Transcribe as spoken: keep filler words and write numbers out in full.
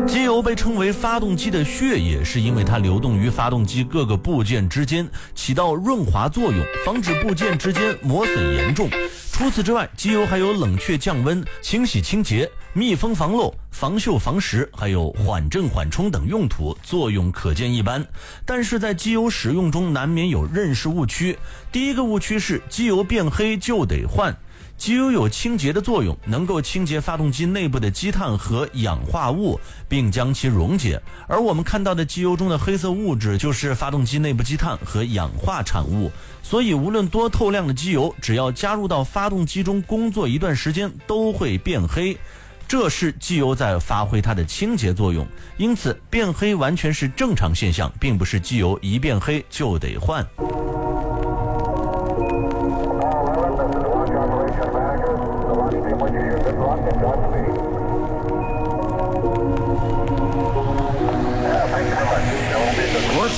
机油被称为发动机的血液，是因为它流动于发动机各个部件之间，起到润滑作用，防止部件之间磨损严重。除此之外，机油还有冷却降温、清洗清洁、密封防漏、防锈防蚀，还有缓震缓冲等用途，作用可见一斑。但是在机油使用中难免有认识误区。第一个误区是机油变黑就得换。机油有清洁的作用，能够清洁发动机内部的积碳和氧化物，并将其溶解。而我们看到的机油中的黑色物质就是发动机内部积碳和氧化产物。所以无论多透亮的机油，只要加入到发动机中工作一段时间，都会变黑。这是机油在发挥它的清洁作用，因此变黑完全是正常现象，并不是机油一变黑就得换。